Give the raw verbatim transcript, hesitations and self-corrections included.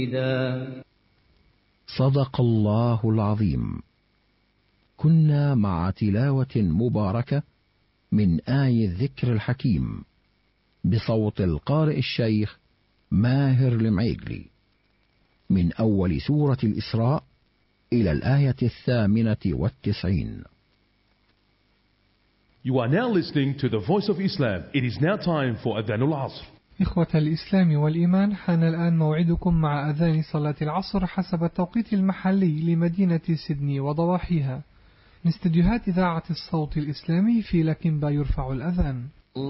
صدق الله العظيم. كنا مع تلاوة مباركة من آي الذكر الحكيم بصوت القارئ الشيخ ماهر المعيقلي من أول سورة الإسراء إلى الآية الثامنة والتسعين. You are now listening to the Voice of Islam. It is now time for Adhan al-Asr. إخوة الإسلام والإيمان، حان الآن موعدكم مع أذان صلاة العصر حسب التوقيت المحلي لمدينة سيدني وضواحيها. من استديوهات إذاعة الصوت الإسلامي في لكنبا يرفع الأذان.